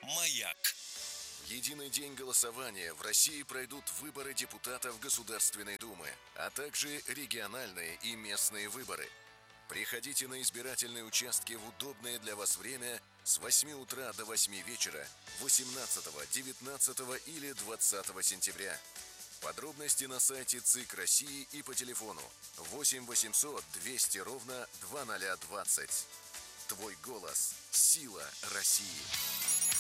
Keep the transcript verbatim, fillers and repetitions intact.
Маяк. В единый день голосования в России пройдут выборы депутатов Государственной Думы, а также региональные и местные выборы. Приходите на избирательные участки в удобное для вас время с восьми утра до восьми вечера восемнадцатого, девятнадцатого или двадцатого сентября. Подробности на сайте ЦИК России и по телефону восемь восемьсот двести ровно двадцать ноль двадцать. Твой голос – сила России.